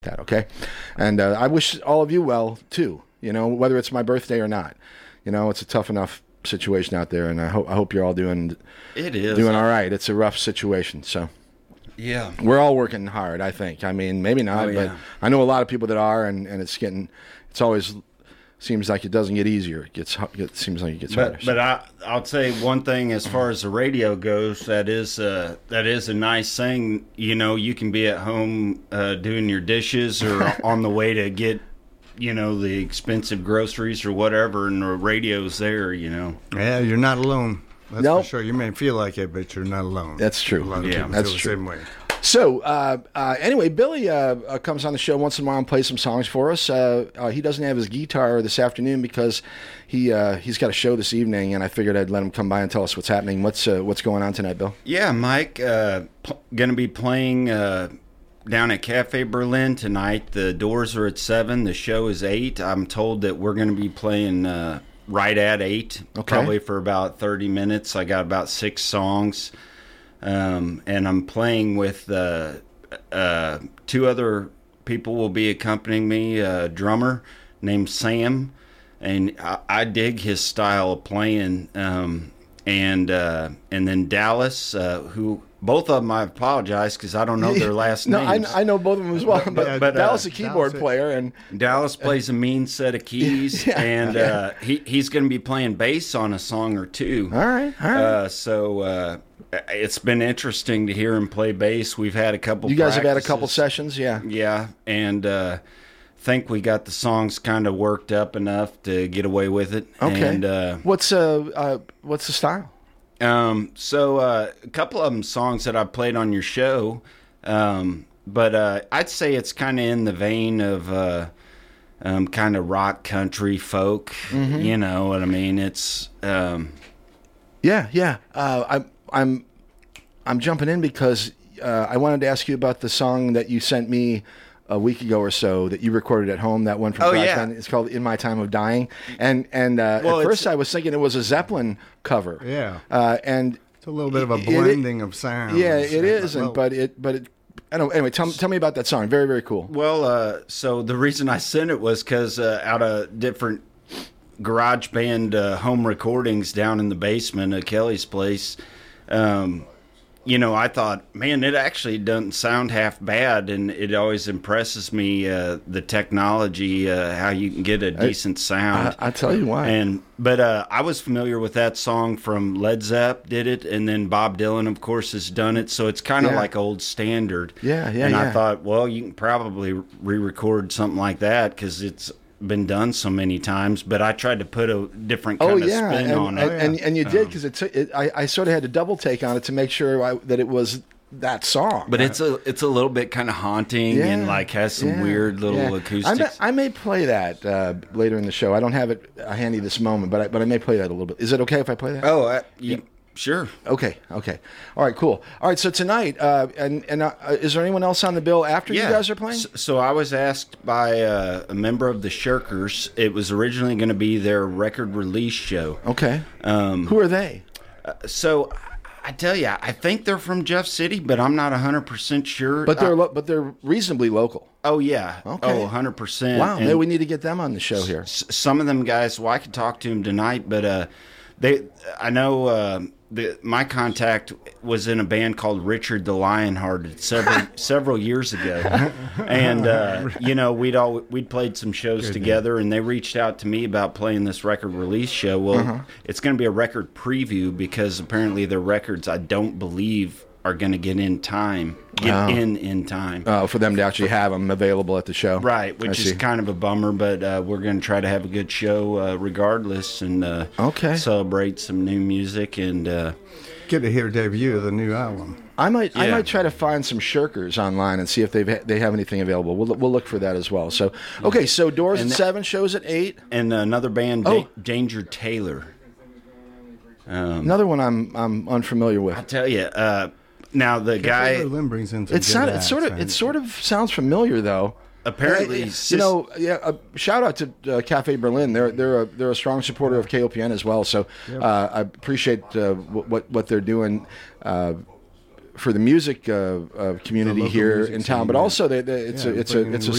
that, okay? And I wish all of you well, too, whether it's my birthday or not. It's a tough enough situation out there, and I hope you're all doing all right. It's a rough situation, so yeah, we're all working hard, I think. I mean, maybe not, but I know a lot of people that are, and it's always seems like it doesn't get easier. It seems like it gets harder. But I'll say one thing as far as the radio goes, that is a nice thing. You can be at home doing your dishes or on the way to get the expensive groceries or whatever, and the radio's there. Yeah, you're not alone. That's for sure. You may feel like it, but you're not alone. That's true. A lot of people feel the same way. So, anyway, Billy comes on the show once in a while and plays some songs for us. He doesn't have his guitar this afternoon because he's got a show this evening, and I figured I'd let him come by and tell us what's happening. What's going on tonight, Bill? Yeah, Mike, going to be playing down at Cafe Berlin tonight. The doors are at 7. The show is 8. I'm told that we're going to be playing right at 8, probably for about 30 minutes. I got about 6 songs. And I'm playing with 2 other people will be accompanying me, a drummer named Sam, and I dig his style of playing, and then Dallas, who both of them I apologize because I don't know their last names. I know both of them as well, but Dallas is a keyboard player, and Dallas plays a mean set of keys, and he's going to be playing bass on a song or 2. All right. So it's been interesting to hear him play bass. We've had a couple. You guys practices. have had a couple sessions, yeah. Yeah, and think we got the songs kind of worked up enough to get away with it. Okay. And, what's the style? So a couple of them songs that I played on your show, but I'd say it's kind of in the vein of kind of rock, country, folk. Mm-hmm. You know what I mean? It's yeah. I'm jumping in because I wanted to ask you about the song that you sent me a week ago or so that you recorded at home. That one from Band. It's called "In My Time of Dying," and at first I was thinking it was a Zeppelin cover. Yeah, and it's a little bit of a blending of sounds. Yeah, it isn't, but it. I don't know. Anyway, tell me about that song. Very, very cool. Well, so the reason I sent it was because out of different garage band home recordings down in the basement of Kelly's place, I thought, man, it actually doesn't sound half bad, and it always impresses me the technology, how you can get a decent sound. I'll tell you why. But I was familiar with that song from Led Zepp did it, and then Bob Dylan, of course, has done it, so it's kind of like old standard. Yeah. And I thought, well, you can probably re-record something like that because it's been done so many times, but I tried to put a different kind of spin on it. And you did, because I sort of had to double take on it to make sure that it was that song. But it's a little bit kind of haunting and like has some weird little acoustics. I may play that later in the show. I don't have it handy this moment, but I may play that a little bit. Is it okay if I play that? Oh, sure. Okay. All right, cool. All right, so tonight, is there anyone else on the bill after you guys are playing? So I was asked by a member of the Shirkers. It was originally going to be their record release show. Okay. Who are they? So I tell you, I think they're from Jeff City, but I'm not 100% sure. But they're reasonly local. Oh, yeah. Okay. Oh, 100%. Wow, maybe we need to get them on the show here. Some of them guys, well, I could talk to them tonight, but I know my contact was in a band called Richard the Lionhearted several years ago, and we'd played some shows together, and they reached out to me about playing this record release show. Well, it's going to be a record preview because apparently their records, I don't believe, are going to get in time. In time. For them to actually have them available at the show. Right, which is kind of a bummer, but we're going to try to have a good show regardless and celebrate some new music and get to hear a debut of the new album. I might try to find some Shirkers online and see if they have anything available. We'll look for that as well. So okay, so doors at 7, shows at 8, and another band, Danger Taylor. Another one I'm unfamiliar with. I tell you. Now the guy brings in it sort of sounds familiar though. Apparently, shout out to Cafe Berlin. They're a strong supporter of KOPN as well. So I appreciate what they're doing for the music community local here music in town, scene, but yeah. also it's Yeah, a